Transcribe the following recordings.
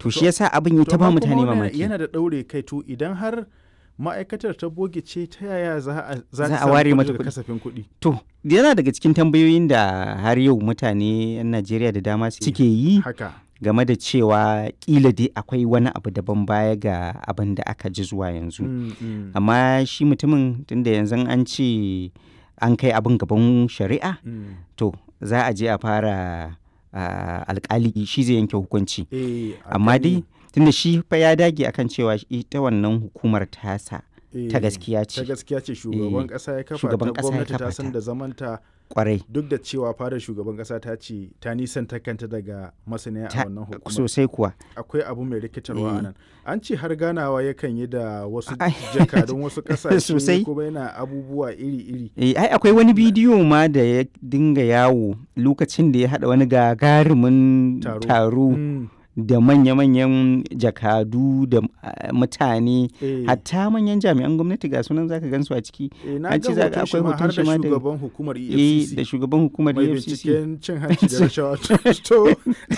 to shi yasa abin ya ta ba mutane mamaki. Yana da ɗaure kai, to idan har ma'aikatar ta boge ce ta yaya za a ware mata da kasafin kuɗi. To yana daga cikin tambayoyin da har yau mutane 'yan Najeriya da dama suke yi game da cewa kila dai akwai wani abu daban baya ga abin da aka ji zuwa yanzu. Amma shi mutumin tunda yanzu an ce an kai abin gaban shari'a, to za a je a fara alkali shi zai yanke hukunci. Amma dai tunda shi fa ya dage akan cewa ita wannan hukumar tasa ta gaskiya ce. Ta gaskiya ce, shugaban kasa ya kafa ta, gwamnati ta san da zamanta kwarai. Duk da cewa fadar shugaban kasa ta ce ta nisanta kanta daga masaniya a wannan hukumar. Sosai kuwa. Akwai abu mai rikitarwa a nan. An ce har ganawa yakan yi da wasu jakadun wasu kasashe kuma yana abubuwa iri-iri. Ai akwai wani bidiyo ma da ya dinga yawo lokacin da ya haɗa wani gagarumin taro da manya-manyan jakadu da mutane, hatta manyan jami'an gwamnati ga sunan zaka gansu a ciki. An ce zaka akwai hoton shi ma da shugaban hukumar EFCC. Da shugaban hukumar EFCC. Mai binciken cin hanci da rashawa. To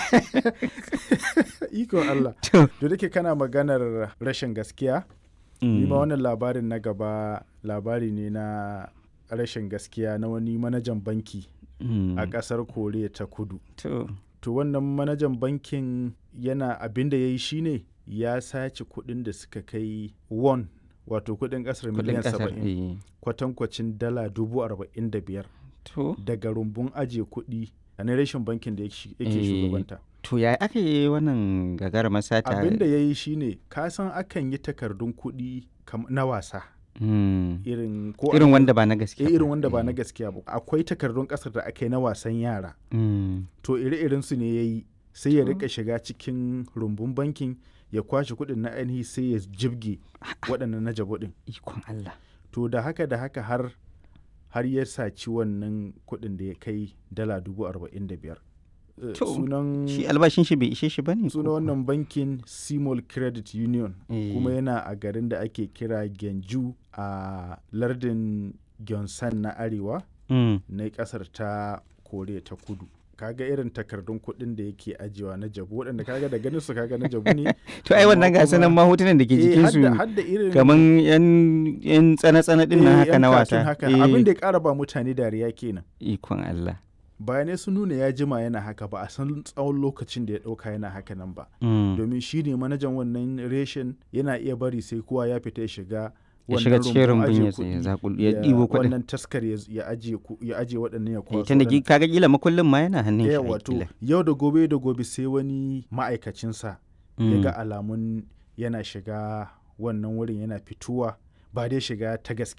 iko Allah. To dake kana maganar rashin gaskiya. Ni ma wannan labarin na gaba labari ne na rashin gaskiya na wani manajan banki a ƙasar Koriya ta Kudu. To wannan manajan bankin yana abin da ya yi shine ya sace kuɗin da suka kai won, wato kuɗin ƙasar miliyan 70, kwatankwacin dala 45,000 daga rumbun ajiye kuɗi a na rashin bankin da yake shugabanta. To ya aka yi wannan gagarumar sata? Abin da ya yi shine, ka san akan yi takardun kuɗi na wasa. Irin wanda ba na gaskiya ba. Irin wanda ba na gaskiya ba. Akwai takardun kasar da aka yi na wasan yara. To ire-iren su ne ya yi, sai ya rika shiga cikin rumbun bankin ya kwashe kuɗin na ainihi sai ya jibge waɗannan na jabo ɗin. Ikon Allah. To da haka har ya saci wannan kuɗin da ya kai dala 45,000. Shi albashin shi bai ishe shi bane. Sunan wannan bankin Simol Credit Union, kuma yana a garin da ake kira Genju a lardin Gyeongsang na arewa na kasar ta Koriya ta Kudu. Kaga irin takardun kuɗin da yake ajiyewa na jabu, waɗanda kaga da ganin su kaga na jabu ne. To ai wannan ga sanan ma hotunan da ke jikin su kaman yan tsana-tsana din nan haka na wasa. Abin da ya ƙara ba mutane dariya kenan. Ikon Allah. Bayanai sun nuna ya jima yana haka, ba a san tsawon lokacin da ya ɗauka yana haka nan ba. Domin shi ne manajan wannan reshen, yana iya bari sai kowa ya fita ya shiga cikin rumbun ya ɗibo kuɗin. Wannan taskar ya ajiye waɗannan ya kwaso. Tunda kaga kila makullin ma yana hannun shi. Wato yau da gobe sai wani ma'aikacinsa ya ga alamun yana shiga wannan wurin, yana fituwa, ba dai shiga ta gaske